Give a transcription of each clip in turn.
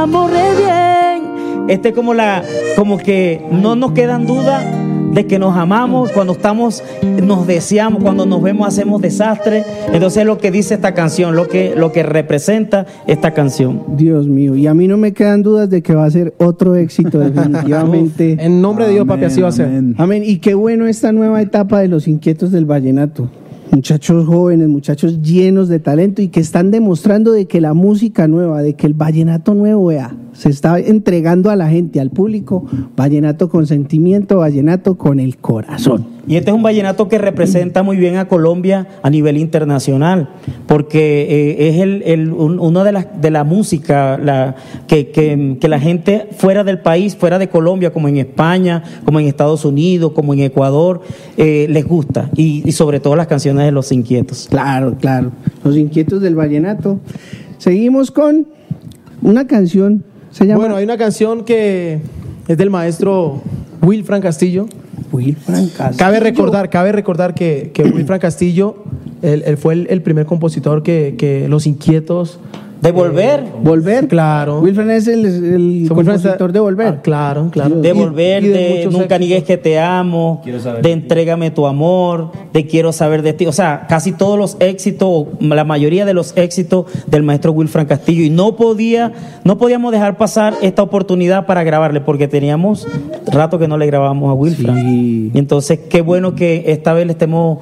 Amor re bien. Como que no nos quedan dudas de que nos amamos, cuando estamos, nos deseamos, cuando nos vemos hacemos desastre. Entonces es lo que dice esta canción, lo que representa esta canción. Dios mío, y a mí no me quedan dudas de que va a ser otro éxito definitivamente. En nombre de Dios, papi, así va a ser. Amén. Y qué bueno esta nueva etapa de los Inquietos del Vallenato. Muchachos jóvenes, muchachos llenos de talento y que están demostrando de que la música nueva, de que el vallenato nuevo, vea, se está entregando a la gente, al público, vallenato con sentimiento, vallenato con el corazón. Y este es un vallenato que representa muy bien a Colombia a nivel internacional, porque es una de la música que la gente fuera del país, fuera de Colombia, como en España, como en Estados Unidos, como en Ecuador, les gusta, y sobre todo las canciones de Los Inquietos. Claro, claro, Los Inquietos del Vallenato. Seguimos con una canción, se llama... Bueno, hay una canción que es del maestro Wilfran Castillo. Wilfran Castillo. Cabe recordar que Wilfran Castillo, él fue el primer compositor que Los Inquietos... ¿De Volver? ¿Volver? Claro. Wilfran es el compositor de Volver. Claro. De Volver, de Nunca éxitos. Niegues que te amo, de Entrégame tu amor, de Quiero saber de ti. O sea, casi todos los éxitos, la mayoría de los éxitos del maestro Wilfran Castillo. Y no podíamos dejar pasar esta oportunidad para grabarle, porque teníamos rato que no le grabamos a Wilfran. Sí. Y entonces, qué bueno que esta vez le estemos,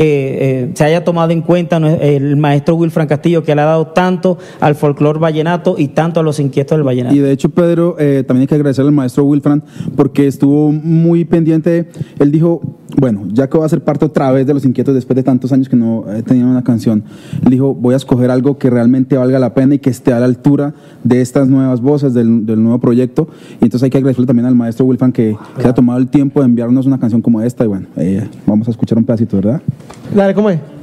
se haya tomado en cuenta el maestro Wilfran Castillo, que le ha dado tanto al folclor vallenato y tanto a Los Inquietos del Vallenato. Y de hecho, Pedro, también hay que agradecerle al maestro Wilfran porque estuvo muy pendiente. Él dijo, bueno, ya que voy a ser parte otra vez de Los Inquietos después de tantos años que no tenía una canción, él dijo, voy a escoger algo que realmente valga la pena y que esté a la altura de estas nuevas voces del nuevo proyecto. Y entonces hay que agradecerle también al maestro Wilfran que se ha tomado el tiempo de enviarnos una canción como esta. Y bueno, vamos a escuchar un pedacito, ¿verdad? Dale, ¿cómo es?